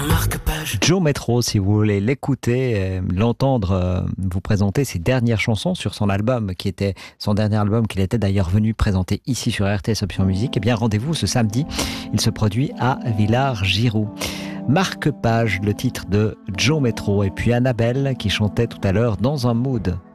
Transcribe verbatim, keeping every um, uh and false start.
Joe Metro, si vous voulez l'écouter, euh, l'entendre euh, vous présenter ses dernières chansons sur son album, qui était son dernier album qu'il était d'ailleurs venu présenter ici sur R T S Option Musique, eh bien rendez-vous ce samedi, il se produit à Villars-Giroux. Marque-page, le titre de Joe Metro, et puis Annabelle qui chantait tout à l'heure Dans un mood.